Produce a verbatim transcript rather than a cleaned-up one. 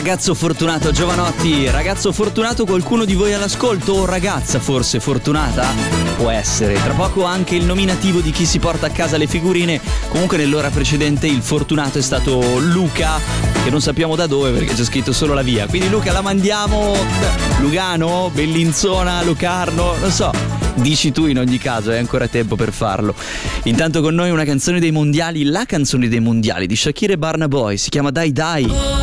Ragazzo fortunato Giovanotti, ragazzo fortunato qualcuno di voi all'ascolto o ragazza forse fortunata? Può essere, tra poco anche il nominativo di chi si porta a casa le figurine. Comunque nell'ora precedente il fortunato è stato Luca, che non sappiamo da dove perché c'è scritto solo la via. Quindi Luca la mandiamo Lugano, Bellinzona, Locarno, non so. Dici tu in ogni caso, è ancora tempo per farlo. Intanto con noi una canzone dei mondiali, la canzone dei mondiali di Shakira e Burna Boy, si chiama Dai Dai.